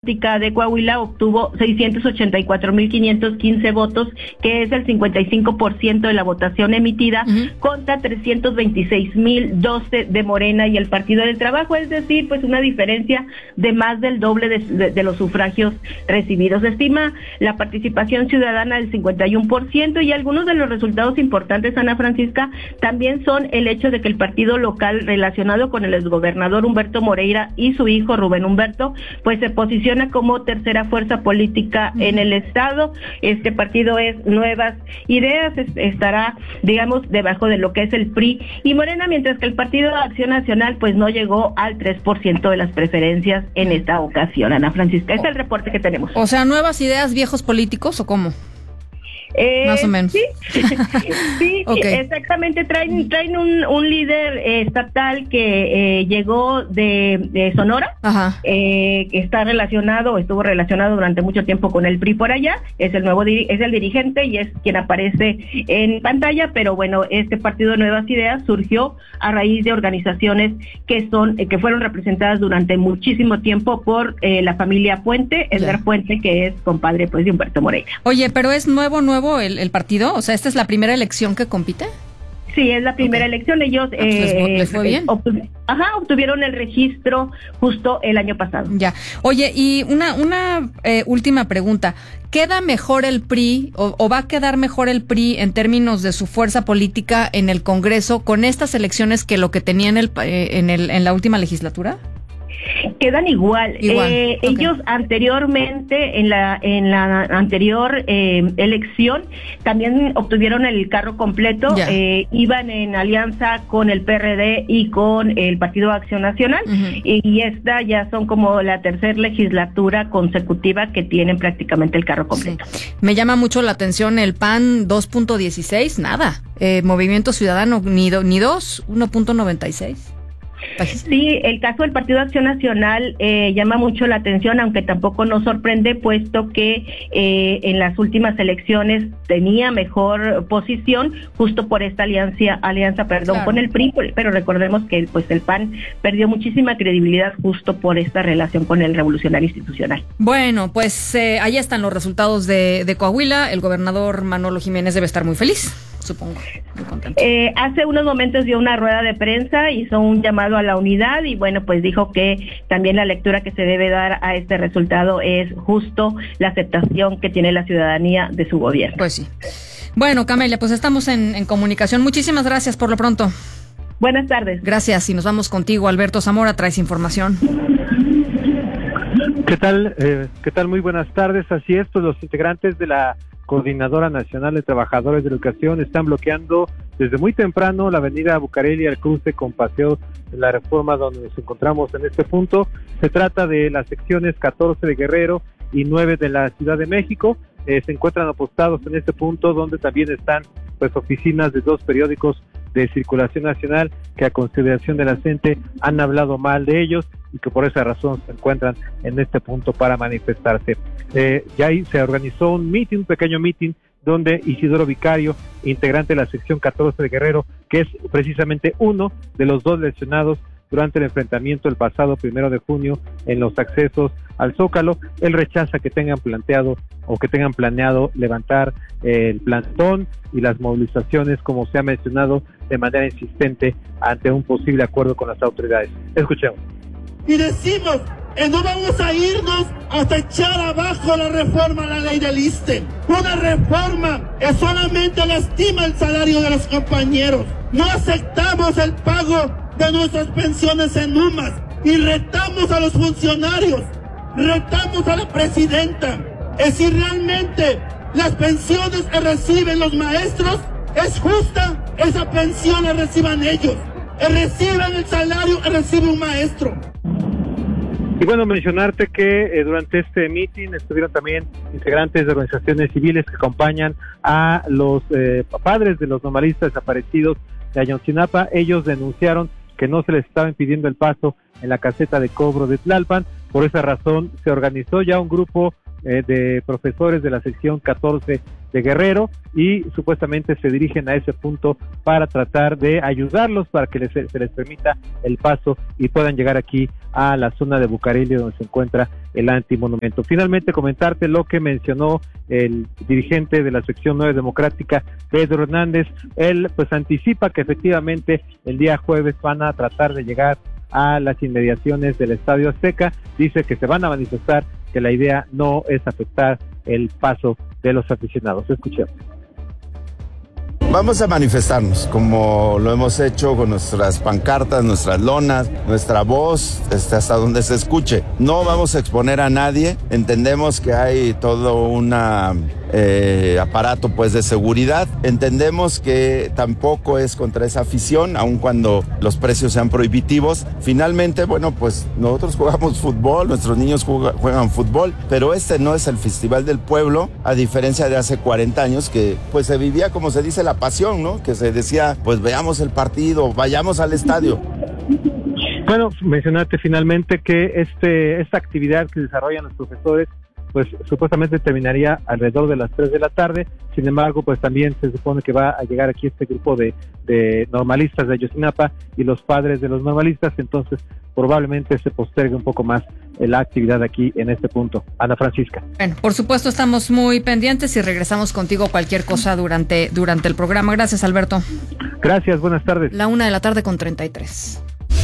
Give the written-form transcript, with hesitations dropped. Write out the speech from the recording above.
Política de Coahuila obtuvo 684,515 votos, que es el 55% de la votación emitida, contra 326,012 de Morena y el Partido del Trabajo, es decir, pues una diferencia de más del doble de los sufragios recibidos. Se estima la participación ciudadana del 51%, y algunos de los resultados importantes, Ana Francisca, también son el hecho de que el partido local relacionado con el exgobernador Humberto Moreira y su hijo Rubén Humberto, pues se posiciona como tercera fuerza política en el estado. Este partido es Nuevas Ideas, estará, digamos, debajo de lo que es el PRI y Morena, mientras que el Partido de Acción Nacional pues no llegó al 3% de las preferencias en esta ocasión. Ana Francisca, es el reporte que tenemos. O sea, ¿Nuevas Ideas, viejos políticos o cómo? Más o menos. Sí, sí, okay. Exactamente. Traen un líder estatal que llegó de Sonora, que está relacionado, estuvo relacionado durante mucho tiempo con el PRI por allá. Es el dirigente y es quien aparece en pantalla. Pero bueno, este partido de Nuevas Ideas surgió a raíz de organizaciones que fueron representadas durante muchísimo tiempo por la familia Puente, Edgar Puente, que es compadre pues de Humberto Moreira. Oye, pero es nuevo el partido, o sea, ¿esta es la primera elección que compite? Sí, es la primera elección. Ellos ¿les fue bien? Obtuvieron el registro justo el año pasado. Ya. Oye, y una última pregunta. ¿Queda mejor el PRI o va a quedar mejor el PRI en términos de su fuerza política en el Congreso con estas elecciones que lo que tenía en la última legislatura? Quedan igual. Ellos anteriormente, en la anterior elección, también obtuvieron el carro completo, iban en alianza con el PRD y con el Partido de Acción Nacional, y esta ya son como la tercera legislatura consecutiva que tienen prácticamente el carro completo. Sí. Me llama mucho la atención el PAN 2.16, nada. Movimiento Ciudadano ni 1.96. Sí, el caso del Partido de Acción Nacional llama mucho la atención, aunque tampoco nos sorprende, puesto que en las últimas elecciones tenía mejor posición justo por esta alianza, con el PRI, pero recordemos que pues el PAN perdió muchísima credibilidad justo por esta relación con el Revolucionario Institucional. Bueno, pues ahí están los resultados de Coahuila. El gobernador Manolo Jiménez debe estar muy feliz, supongo, muy contento. Hace unos momentos dio una rueda de prensa, hizo un llamado a la unidad y bueno, pues dijo que también la lectura que se debe dar a este resultado es justo la aceptación que tiene la ciudadanía de su gobierno. Pues sí. Bueno, Camelia, pues estamos en comunicación. Muchísimas gracias por lo pronto. Buenas tardes. Gracias, y nos vamos contigo, Alberto Zamora, traes información. ¿Qué tal? Muy buenas tardes. Así es, pues los integrantes de la Coordinadora Nacional de Trabajadores de Educación están bloqueando desde muy temprano la avenida Bucareli al cruce con Paseo de la Reforma, donde nos encontramos en este punto. Se trata de las secciones 14 de Guerrero y 9 de la Ciudad de México. Se encuentran apostados en este punto, donde también están pues oficinas de dos periódicos de circulación nacional que a consideración de la gente han hablado mal de ellos y que por esa razón se encuentran en este punto para manifestarse. Ya ahí se organizó un pequeño meeting, donde Isidoro Vicario, integrante de la sección 14 de Guerrero, que es precisamente uno de los dos lesionados durante el enfrentamiento el pasado 1 de junio en los accesos al Zócalo, él rechaza que tengan planeado levantar el plantón y las movilizaciones, como se ha mencionado de manera insistente, ante un posible acuerdo con las autoridades. Escuchemos. Y decimos que no vamos a irnos hasta echar abajo la reforma a la ley del ISSSTE. Una reforma que solamente lastima el salario de los compañeros. No aceptamos el pago de nuestras pensiones en UMAS y retamos a los funcionarios, retamos a la presidenta. Es si realmente las pensiones que reciben los maestros es justa, esa pensión la reciban ellos, que reciban el salario que recibe un maestro. Y bueno, mencionarte que durante este meeting estuvieron también integrantes de organizaciones civiles que acompañan a los padres de los normalistas desaparecidos de Ayotzinapa. Ellos denunciaron que no se les estaba impidiendo el paso en la caseta de cobro de Tlalpan. Por esa razón se organizó ya un grupo de profesores de la sección 14 de Guerrero, y supuestamente se dirigen a ese punto para tratar de ayudarlos para que se les permita el paso y puedan llegar aquí a la zona de Bucareli, donde se encuentra el antimonumento. Finalmente, comentarte lo que mencionó el dirigente de la sección 9 democrática, Pedro Hernández. Él pues anticipa que efectivamente el día jueves van a tratar de llegar a las inmediaciones del Estadio Azteca. Dice que se van a manifestar, que la idea no es afectar el paso de los aficionados. Escuchemos. Vamos a manifestarnos, como lo hemos hecho con nuestras pancartas, nuestras lonas, nuestra voz, hasta donde se escuche. No vamos a exponer a nadie, entendemos que hay todo un aparato pues de seguridad, entendemos que tampoco es contra esa afición, aun cuando los precios sean prohibitivos. Finalmente, bueno, pues nosotros jugamos fútbol, nuestros niños juegan fútbol, pero este no es el Festival del Pueblo, a diferencia de hace 40 años que pues se vivía, como se dice, la pasión, ¿no? Que se decía, pues veamos el partido, vayamos al estadio. Bueno, mencionarte finalmente que esta actividad que desarrollan los profesores pues supuestamente terminaría alrededor de las 3 de la tarde. Sin embargo, pues también se supone que va a llegar aquí este grupo de normalistas de Ayotzinapa y los padres de los normalistas, entonces probablemente se postergue un poco más la actividad aquí en este punto. Ana Francisca. Bueno, por supuesto estamos muy pendientes y regresamos contigo cualquier cosa durante el programa. Gracias, Alberto. Gracias, buenas tardes. 1:33 p.m.